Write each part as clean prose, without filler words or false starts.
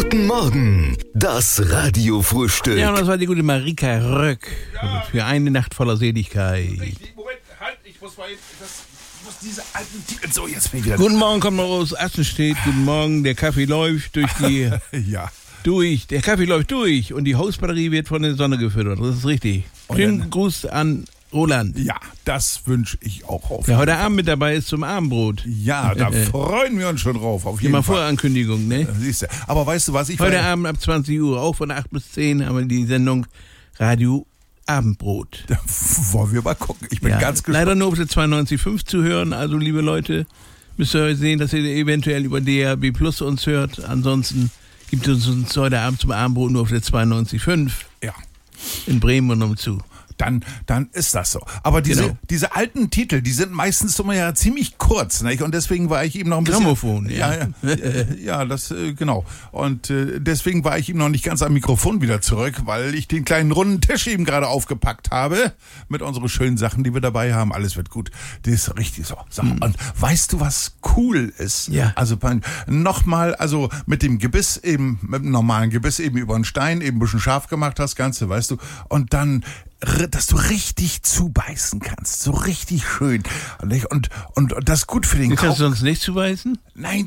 Guten Morgen, das Radiofrühstück. Ja, und das war die gute Marika Röck. Ja. Für eine Nacht voller Seligkeit. Moment, halt, ich muss diese alten Titel so jetzt wieder. Guten Morgen, kommt noch aus Assenstedt. Guten Morgen, der Kaffee läuft durch die... Ja. Der Kaffee läuft durch und die Hausbatterie wird von der Sonne gefüttert. Das ist richtig. Schönen Gruß an Roland. Ja, das wünsche ich auch auf. Der heute Abend mit dabei ist zum Abendbrot. Ja, da freuen wir uns schon drauf. Auf jeden Immer Fall. Vorankündigung, ne? Siehst du. Aber weißt du was? Heute Abend ab 20 Uhr, auch von 8 bis 10, haben wir die Sendung Radio Abendbrot. Da wollen wir mal gucken. Ich bin ganz gespannt. Leider nur auf der 92.5 zu hören. Also, liebe Leute, müsst ihr sehen, dass ihr eventuell über DAB Plus uns hört. Ansonsten gibt es uns heute Abend zum Abendbrot nur auf der 92.5. Ja. In Bremen und umzu. Dann ist das so. Aber diese alten Titel, die sind meistens immer ja ziemlich kurz, nicht? Und deswegen war ich eben noch ein bisschen... Grammophon, ja. Ja, das, genau. Und deswegen war ich eben noch nicht ganz am Mikrofon wieder zurück, weil ich den kleinen runden Tisch eben gerade aufgepackt habe mit unseren schönen Sachen, die wir dabei haben. Alles wird gut. Das ist richtig so. Und weißt du, was cool ist? Ja. Also nochmal, also mit dem Gebiss eben, mit dem normalen Gebiss eben über den Stein, eben ein bisschen scharf gemacht hast, Ganze, weißt du. Und dann... dass du richtig zubeißen kannst, so richtig schön. Und das ist gut für den Kopf. Kannst du sonst nicht zubeißen? Nein,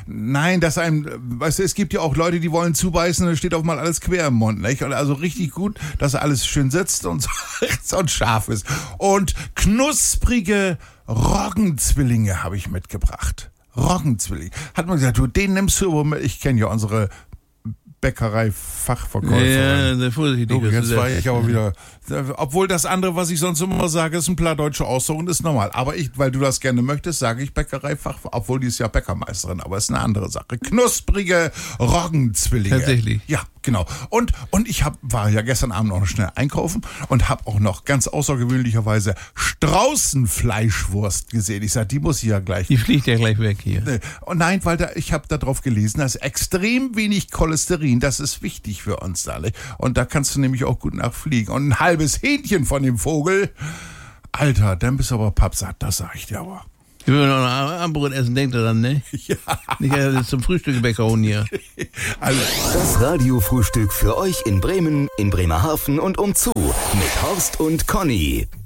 weißt du, es gibt ja auch Leute, die wollen zubeißen, dann steht auf mal alles quer im Mund, nicht? Und also richtig gut, dass alles schön sitzt und scharf ist. Und knusprige Roggenzwillinge habe ich mitgebracht. Roggenzwillinge. Hat man gesagt, du, den nimmst du, ich kenne ja unsere Bäckerei-Fachverkäuferin. Ja, vorsichtig. Jetzt war ich aber wieder... Obwohl das andere, was ich sonst immer sage, ist ein plattdeutscher Ausdruck und ist normal. Aber weil du das gerne möchtest, sage ich Bäckerei-Fachverkäuferin. Obwohl die ist ja Bäckermeisterin, aber ist eine andere Sache. Knusprige Roggenzwillinge. Tatsächlich? Ja, genau. Und ich war ja gestern Abend noch schnell einkaufen und habe auch noch ganz außergewöhnlicherweise Straußenfleischwurst gesehen. Ich sage, die muss ich ja gleich... Die fliegt ja gleich weg hier. Und nein, weil ich habe darauf gelesen, dass extrem wenig Cholesterin, das ist wichtig für uns alle. Und da kannst du nämlich auch gut nachfliegen. Und ein halbes Hähnchen von dem Vogel, Alter, dann bist du aber pappsatt, das sag ich dir aber. Wenn wir noch ein Abendbrot essen, denkt er dann, ne? Ja. Nicht zum Frühstück holen hier. Also. Das Radiofrühstück für euch in Bremen, in Bremerhaven und umzu mit Horst und Conny.